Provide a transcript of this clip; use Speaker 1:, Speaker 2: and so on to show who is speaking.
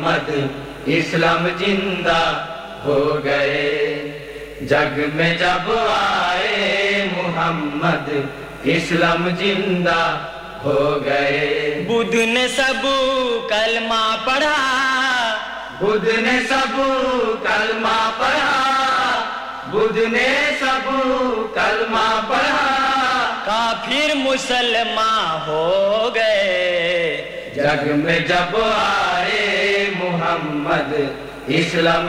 Speaker 1: मुहम्मद इस्लाम जिंदा हो गए। जग में जब आए मुहम्मद इस्लाम जिंदा हो गए।
Speaker 2: बुद्ध ने सब कलमा पढ़ा,
Speaker 1: बुद्ध ने सब कलमा पढ़ा, बुद्ध ने सब कलमा पढ़ा,
Speaker 2: काफिर मुसलमान हो गए।
Speaker 1: जग में जब आए मुहम्मद इस्लाम